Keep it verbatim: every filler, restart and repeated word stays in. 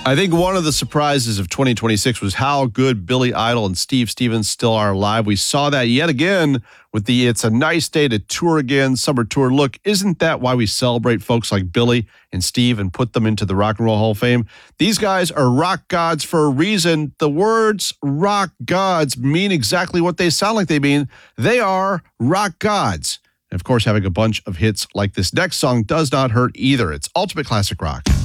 I think one of the surprises of twenty twenty-six was how good Billy Idol and Steve Stevens still are alive. We saw that yet again with the It's a Nice Day to Tour Again summer tour. Look, isn't that why we celebrate folks like Billy and Steve and put them into the Rock and Roll Hall of Fame? These guys are rock gods for a reason. The words rock gods mean exactly what they sound like they mean. They are rock gods. And of course, having a bunch of hits like this next song does not hurt either. It's Ultimate Classic Rock.